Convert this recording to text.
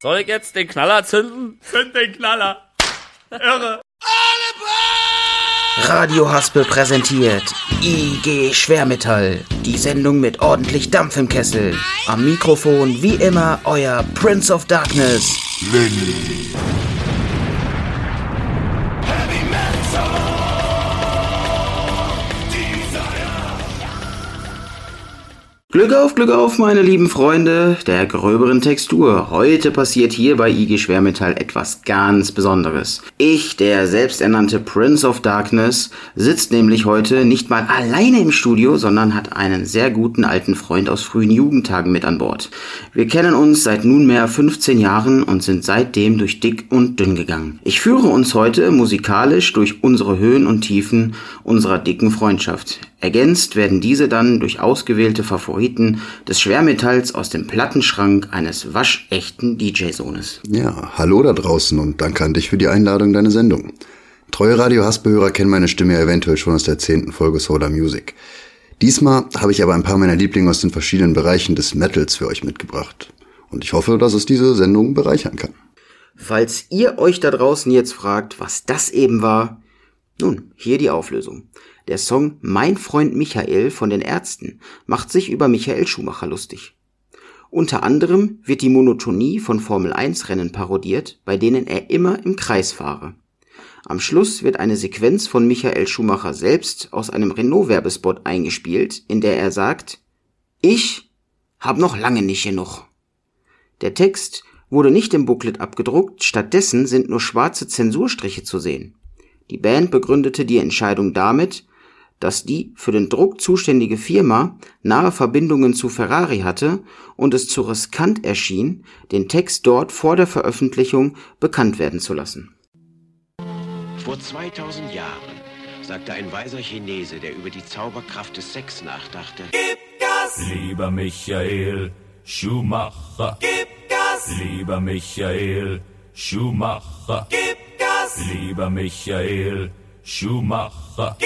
Soll ich jetzt den Knaller zünden? Zünd den Knaller. Irre. Radio Haspel präsentiert IG Schwermetall, die Sendung mit ordentlich Dampf im Kessel. Am Mikrofon wie immer euer Prince of Darkness, Lenny. Glück auf, meine lieben Freunde der gröberen Textur. Heute passiert hier bei IG Schwermetall etwas ganz Besonderes. Ich, der selbsternannte Prince of Darkness, sitzt nämlich heute nicht mal alleine im Studio, sondern hat einen sehr guten alten Freund aus frühen Jugendtagen mit an Bord. Wir kennen uns seit nunmehr 15 Jahren und sind seitdem durch dick und dünn gegangen. Ich führe uns heute musikalisch durch unsere Höhen und Tiefen unserer dicken Freundschaft. Ergänzt werden diese dann durch ausgewählte Favoriten des Schwermetalls aus dem Plattenschrank eines waschechten DJ-Sohnes. Ja, hallo da draußen und danke an dich für die Einladung in deine Sendung. Treue Radio-Haspel-Hörer kennen meine Stimme ja eventuell schon aus der 10. Folge Solar Music. Diesmal habe ich aber ein paar meiner Lieblinge aus den verschiedenen Bereichen des Metals für euch mitgebracht. Und ich hoffe, dass es diese Sendung bereichern kann. Falls ihr euch da draußen jetzt fragt, was das eben war, nun, hier die Auflösung. Der Song Mein Freund Michael von den Ärzten macht sich über Michael Schumacher lustig. Unter anderem wird die Monotonie von Formel-1-Rennen parodiert, bei denen er immer im Kreis fahre. Am Schluss wird eine Sequenz von Michael Schumacher selbst aus einem Renault-Werbespot eingespielt, in der er sagt: Ich hab noch lange nicht genug. Der Text wurde nicht im Booklet abgedruckt, stattdessen sind nur schwarze Zensurstriche zu sehen. Die Band begründete die Entscheidung damit, dass die für den Druck zuständige Firma nahe Verbindungen zu Ferrari hatte und es zu riskant erschien, den Text dort vor der Veröffentlichung bekannt werden zu lassen. Vor 2000 Jahren sagte ein weiser Chinese, der über die Zauberkraft des Sex nachdachte: Gib Gas! Lieber Michael Schumacher. Gib Gas! Lieber Michael Schumacher. Gib Gas! Lieber Michael Schumacher.